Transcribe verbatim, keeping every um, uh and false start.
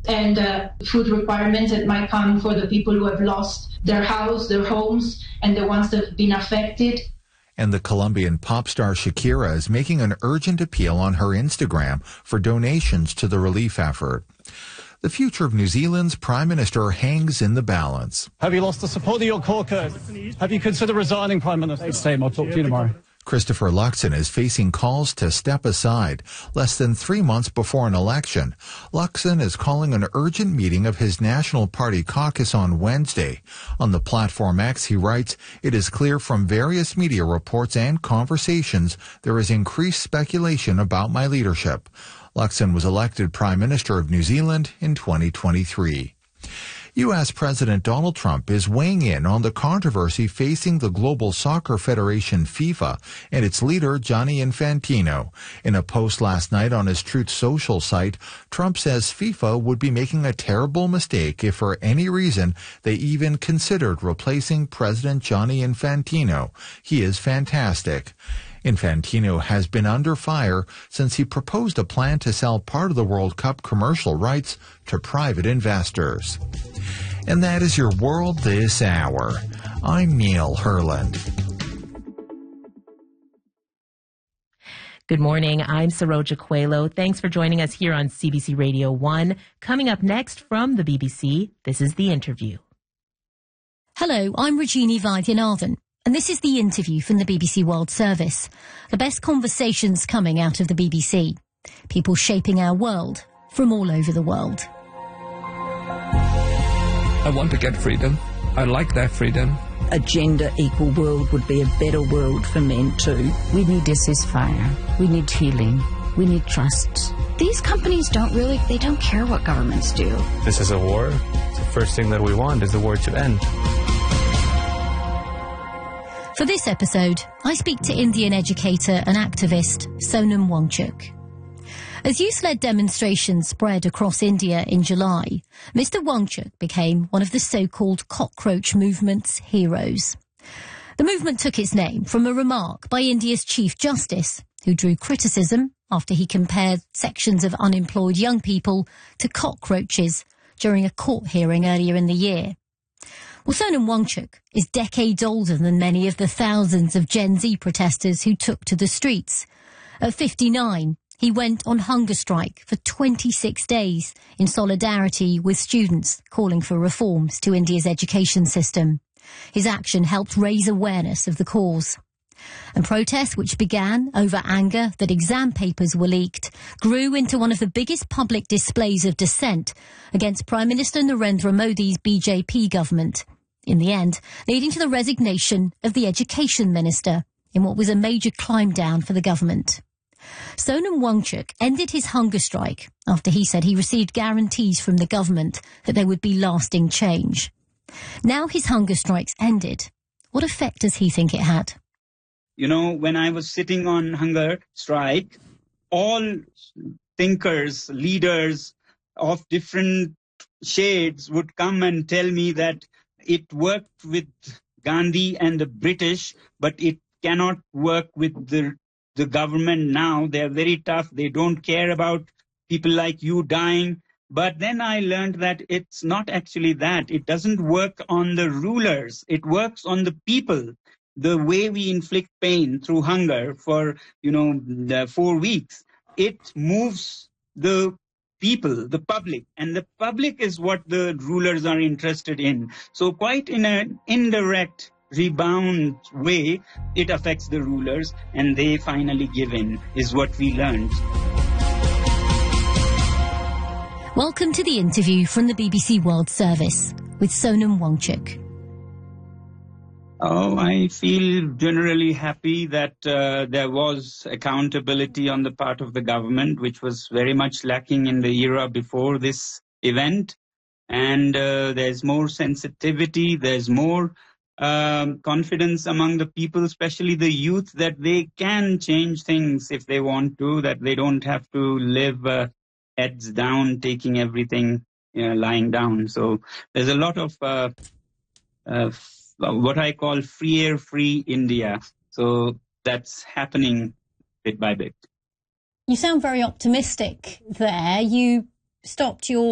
and uh, food requirements that might come for the people who have lost their house, their homes, and the ones that have been affected. And the Colombian pop star Shakira is making an urgent appeal on her Instagram for donations to the relief effort. The future of New Zealand's Prime Minister hangs in the balance. Have you lost the support of your caucus? Have you considered resigning, Prime Minister? It's time. I'll talk to you tomorrow. Christopher Luxon is facing calls to step aside less than three months before an election. Luxon is calling an urgent meeting of his National Party caucus on Wednesday. On the platform X, he writes, "It is clear from various media reports and conversations there is increased speculation about my leadership." Luxon was elected Prime Minister of New Zealand in twenty twenty-three. U S President Donald Trump is weighing in on the controversy facing the Global Soccer Federation FIFA and its leader Gianni Infantino. In a post last night on his Truth Social site, Trump says FIFA would be making a terrible mistake if for any reason they even considered replacing President Gianni Infantino. He is fantastic. Infantino has been under fire since he proposed a plan to sell part of the World Cup commercial rights to private investors. And that is your world this hour. I'm Neil Herland. Good morning. I'm Saroja Coelho. Thanks for joining us here on C B C Radio one. Coming up next from the B B C, this is The Interview. Hello, I'm Regina Vaidyanathan. And this is The Interview from the B B C World Service. The best conversations coming out of the B B C. People shaping our world from all over the world. I want to get freedom. I like that freedom. A gender equal world would be a better world for men too. We need a ceasefire. We need healing. We need trust. These companies don't really, they don't care what governments do. This is a war. The first thing that we want is the war to end. For this episode, I speak to Indian educator and activist Sonam Wangchuk. As youth-led demonstrations spread across India in July, Mister Wangchuk became one of the so-called cockroach movement's heroes. The movement took its name from a remark by India's Chief Justice, who drew criticism after he compared sections of unemployed young people to cockroaches during a court hearing earlier in the year. Well, Sonam Wangchuk is decades older than many of the thousands of Gen Z protesters who took to the streets. At fifty-nine, he went on hunger strike for twenty-six days in solidarity with students calling for reforms to India's education system. His action helped raise awareness of the cause. And protests, which began over anger that exam papers were leaked, grew into one of the biggest public displays of dissent against Prime Minister Narendra Modi's B J P government, in the end leading to the resignation of the education minister in what was a major climb down for the government. Sonam Wangchuk ended his hunger strike after he said he received guarantees from the government that there would be lasting change. Now his hunger strike's ended. What effect does he think it had? You know, when I was sitting on hunger strike, all thinkers, leaders of different shades would come and tell me that it worked with Gandhi and the British, but it cannot work with the the government now. They're very tough. They don't care about people like you dying. But then I learned that it's not actually that. It doesn't work on the rulers. It works on the people. The way we inflict pain through hunger for, you know, the four weeks, it moves the people, the public. And the public is what the rulers are interested in. So quite in an indirect rebound way, it affects the rulers and they finally give in, is what we learned. Welcome to The Interview from the B B C World Service with Sonam Wangchuk. Oh, I feel generally happy that uh, there was accountability on the part of the government, which was very much lacking in the era before this event. And uh, there's more sensitivity, there's more um, confidence among the people, especially the youth, that they can change things if they want to, that they don't have to live uh, heads down, taking everything, you know, lying down. So there's a lot of uh, uh, what I call free air, free India. So that's happening bit by bit. You sound very optimistic there. You stopped your